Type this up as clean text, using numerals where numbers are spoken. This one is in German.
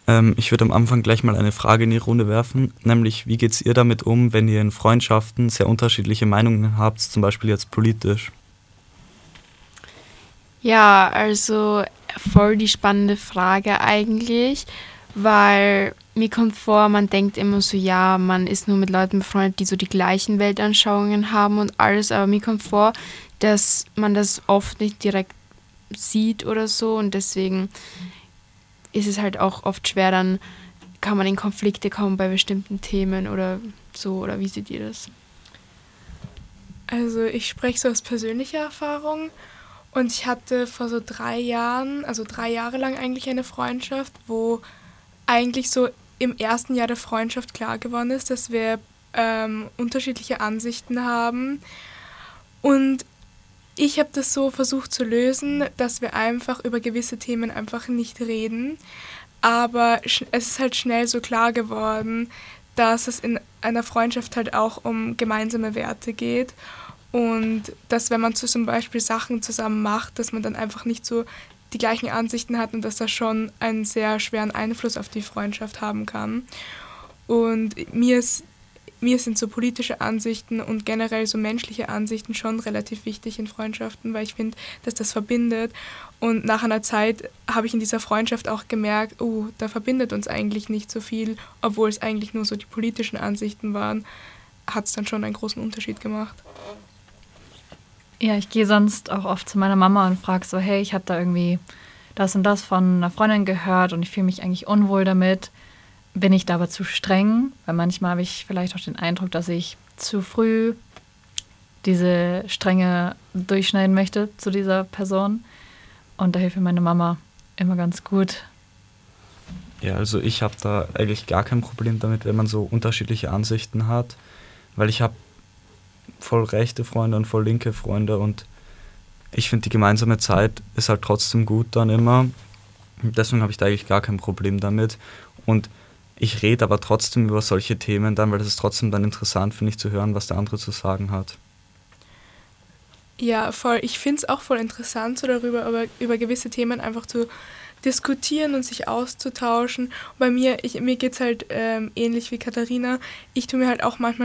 Ich würde am Anfang gleich mal eine Frage in die Runde werfen, nämlich wie geht's ihr damit um, wenn ihr in Freundschaften sehr unterschiedliche Meinungen habt, zum Beispiel jetzt politisch? Ja, also voll die spannende Frage eigentlich, weil mir kommt vor, man denkt immer so, ja, man ist nur mit Leuten befreundet, die so die gleichen Weltanschauungen haben und alles, aber mir kommt vor, dass man das oft nicht direkt sieht oder so und deswegen ist es halt auch oft schwer, dann kann man in Konflikte kommen bei bestimmten Themen oder so, oder wie seht ihr das? Also ich spreche so aus persönlicher Erfahrung und ich hatte vor so 3 Jahren, also 3 Jahre lang eigentlich eine Freundschaft, wo eigentlich so im ersten Jahr der Freundschaft klar geworden ist, dass wir unterschiedliche Ansichten haben. Und ich habe das so versucht zu lösen, dass wir einfach über gewisse Themen einfach nicht reden. Aber es ist halt schnell so klar geworden, dass es in einer Freundschaft halt auch um gemeinsame Werte geht. Und dass wenn man zum Beispiel Sachen zusammen macht, dass man dann einfach nicht so die gleichen Ansichten hat und dass das schon einen sehr schweren Einfluss auf die Freundschaft haben kann. Und mir sind so politische Ansichten und generell so menschliche Ansichten schon relativ wichtig in Freundschaften, weil ich finde, dass das verbindet. Und nach einer Zeit habe ich in dieser Freundschaft auch gemerkt, oh, da verbindet uns eigentlich nicht so viel, obwohl es eigentlich nur so die politischen Ansichten waren, hat es dann schon einen großen Unterschied gemacht. Ja, ich gehe sonst auch oft zu meiner Mama und frage so, hey, ich habe da irgendwie das und das von einer Freundin gehört und ich fühle mich eigentlich unwohl damit. Bin ich da aber zu streng? Weil manchmal habe ich vielleicht auch den Eindruck, dass ich zu früh diese Strenge durchschneiden möchte zu dieser Person. Und da hilft mir meine Mama immer ganz gut. Ja, also ich habe da eigentlich gar kein Problem damit, wenn man so unterschiedliche Ansichten hat, weil ich habe voll rechte Freunde und voll linke Freunde und ich finde, die gemeinsame Zeit ist halt trotzdem gut dann immer. Deswegen habe ich da eigentlich gar kein Problem damit. Und ich rede aber trotzdem über solche Themen dann, weil es ist trotzdem dann interessant, finde ich, zu hören, was der andere zu sagen hat. Ja, voll. Ich finde es auch voll interessant, so darüber, aber über gewisse Themen einfach zu diskutieren und sich auszutauschen. Und mir geht es halt ähnlich wie Katharina. Ich tue mir halt auch manchmal